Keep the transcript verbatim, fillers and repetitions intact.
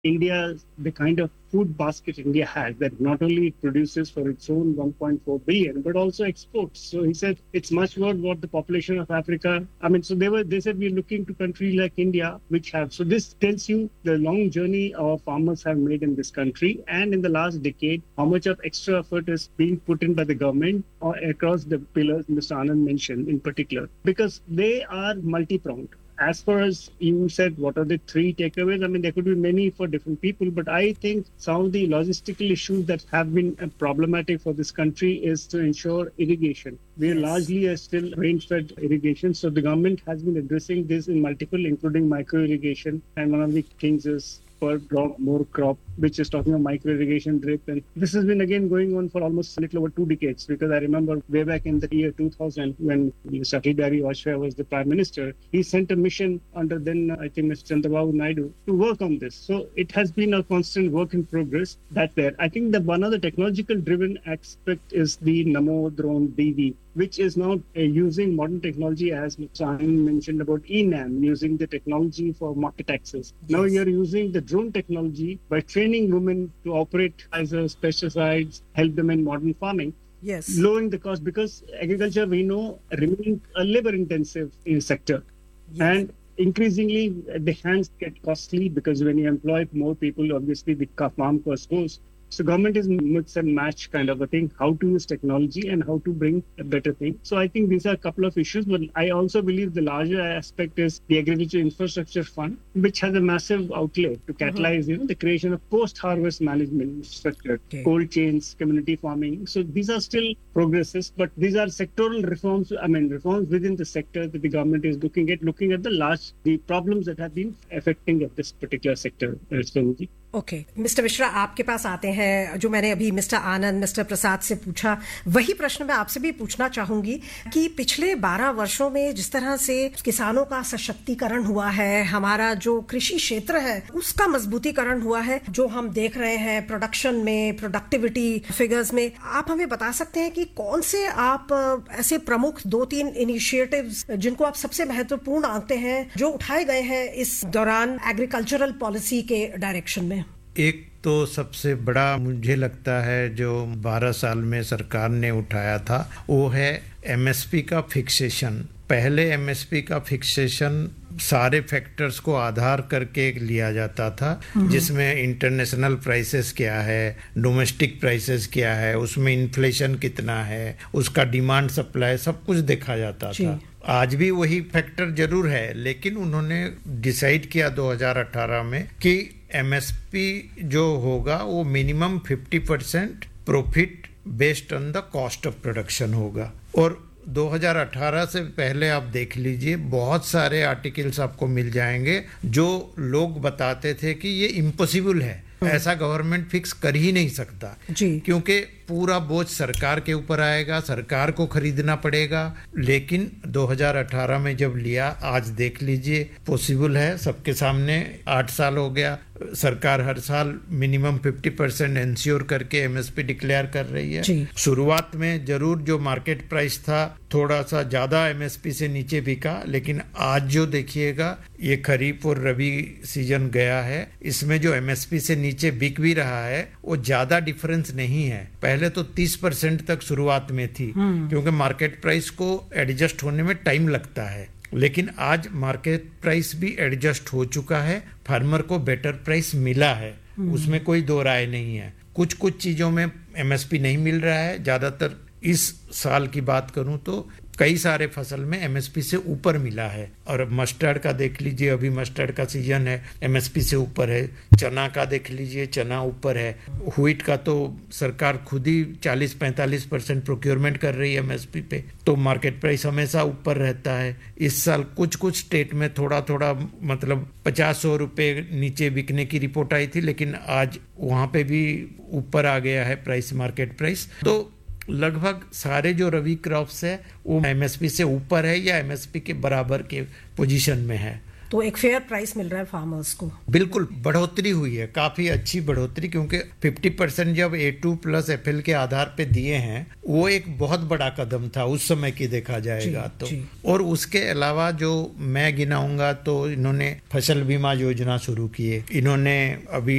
India, the kind of food basket India has, that not only it produces for its own one point four billion, but also exports. So he said it's much more what the population of Africa. I mean, so they were, they said we're looking to countries like India, which have. So this tells you the long journey our farmers have made in this country, and in the last decade, how much of extra effort is being put in by the government or across the pillars Mister Anand mentioned in particular, because they are multi-pronged. As far as you said, what are the three takeaways? I mean, there could be many for different people, but I think some of the logistical issues that have been problematic for this country is to ensure irrigation. We are yes. largely a still rain-fed irrigation, so the government has been addressing this in multiple, including micro-irrigation, and one of the things is per drop, more crop, which is talking about micro-irrigation drip. And this has been again going on for almost a little over two decades, because I remember way back in the year two thousand, when Mister Atal Bihari Vajpayee was the Prime Minister, he sent a mission under then, I think, Mister Chandrababu Naidu to work on this. So it has been a constant work in progress. That's there. I think that one of the technological-driven aspect is the Namo Drone D V, which is now uh, using modern technology, as Mister Anand mentioned about E NAM, using the technology for market access. Yes. Now you're using the drone technology by training women to operate as pesticides, help them in modern farming. Yes. Lowering the cost, because agriculture, we know, remains a labor-intensive sector. Yes. And increasingly, the hands get costly, because when you employ more people, obviously the farm cost goes. So government is mix and match kind of a thing, how to use technology and how to bring a better thing. So I think these are a couple of issues, but I also believe the larger aspect is the Agriculture Infrastructure Fund, which has a massive outlay to catalyze mm-hmm. you know, the creation of post-harvest management structure, okay. cold chains, community farming. So these are still progresses, but these are sectoral reforms, I mean, reforms within the sector that the government is looking at, looking at the large, the problems that have been affecting at this particular sector. Okay mister Mishra, आपके पास आते हैं। जो मैंने अभी mister आनंद, mister प्रसाद से पूछा, वही प्रश्न मैं आपसे भी पूछना चाहूंगी कि पिछले बारह वर्षों में जिस तरह से किसानों का सशक्तिकरण हुआ है, हमारा जो कृषि क्षेत्र है उसका मजबूतीकरण हुआ है, जो हम देख रहे हैं प्रोडक्शन में, प्रोडक्टिविटी फिगर्स में, आप हमें बता सकते हैं कि कौन से आप ऐसे प्रमुख दो तीन इनिशिएटिव्स जिनको आप सबसे महत्वपूर्ण आंकते हैं जो उठाए गए हैं इस दौरान एग्रीकल्चरल पॉलिसी के डायरेक्शन में? एक तो सबसे बड़ा मुझे लगता है जो बारह साल में सरकार ने उठाया था, वो है एमएसपी का फिक्सेशन। पहले एमएसपी का फिक्सेशन सारे फैक्टर्स को आधार करके लिया जाता था, जिसमें इंटरनेशनल प्राइसेस क्या है, डोमेस्टिक प्राइसेस क्या है, उसमें इन्फ्लेशन कितना है, उसका डिमांड सप्लाई सब कुछ देखा जाता था। आज भी वही फैक्टर जरूर है, लेकिन उन्होंने डिसाइड किया दो हज़ार अठारह में कि एमएसपी जो होगा वो मिनिमम पचास percent profit based on the cost of production होगा। और दो हज़ार अठारह से पहले आप देख लीजिए, बहुत सारे आर्टिकल्स आपको मिल जाएंगे जो लोग बताते थे कि ये इम्पॉसिबल है, ऐसा गवर्नमेंट फिक्स कर ही नहीं सकता, क्योंकि पूरा बोझ सरकार के ऊपर आएगा, सरकार को खरीदना पड़ेगा। लेकिन दो हज़ार अठारह में जब लिया, आज देख लीजिए पॉसिबल है, सबके सामने आठ साल हो गया, सरकार हर साल मिनिमम पचास परसेंट इंश्योर करके एमएसपी डिक्लेयर कर रही है। शुरुआत में जरूर जो मार्केट प्राइस था थोड़ा सा ज्यादा एमएसपी से नीचे बिका, लेकिन आज जो देखिएगा ये खरीफ और रबी सीजन गया है, इसमें जो एमएसपी से नीचे बिक भी रहा है वो ज्यादा डिफरेंस नहीं है। पहले तो तीस परसेंट तक शुरुआत में थी, क्योंकि मार्केट प्राइस को एडजस्ट होने में टाइम लगता है, लेकिन आज मार्केट प्राइस भी एडजस्ट हो चुका है, फार्मर को बेटर प्राइस मिला है, उसमें कोई दो राय नहीं है। कुछ कुछ चीजों में एमएसपी नहीं मिल रहा है, ज्यादातर इस साल की बात करूं तो कई सारे फसल में एमएसपी से ऊपर मिला है। और मस्टर्ड का देख लीजिए, अभी मस्टर्ड का सीजन है, एमएसपी से ऊपर है। चना का देख लीजिए, चना ऊपर है। व्हीट का तो सरकार खुद ही चालीस पैंतालीस परसेंट प्रोक्योरमेंट कर रही है एमएसपी पे, तो मार्केट प्राइस हमेशा ऊपर रहता है। इस साल कुछ कुछ स्टेट में थोड़ा थोड़ा मतलब पचास सौ रुपये नीचे बिकने की रिपोर्ट आई थी, लेकिन आज वहाँ पे भी ऊपर आ गया है प्राइस, मार्केट प्राइस। तो लगभग सारे जो रबी क्रॉप्स है वो एमएसपी से ऊपर है या एमएसपी के बराबर के पोजीशन में है। तो एक फेयर प्राइस मिल रहा है फार्मर्स को। बिल्कुल बढ़ोतरी हुई है, काफी अच्छी बढ़ोतरी, क्योंकि पचास परसेंट जब ए टू प्लस एफएल के आधार पे दिए हैं वो एक बहुत बड़ा कदम था उस समय की देखा जाएगा जी, तो जी। और उसके अलावा जो मैं गिनाऊंगा तो इन्होंने फसल बीमा योजना शुरू की है, इन्होंने अभी